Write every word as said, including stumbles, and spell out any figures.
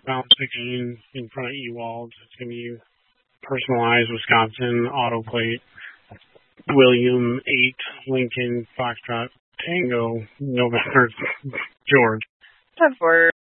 Bounce again in front of Ewald. It's going to be personalized Wisconsin auto plate. William eight Lincoln Foxtrot Tango November George. Of course.